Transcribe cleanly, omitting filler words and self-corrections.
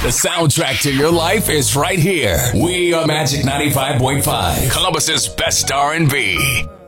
The soundtrack to your life is right here. We are Magic 95.5, Columbus's best R&B.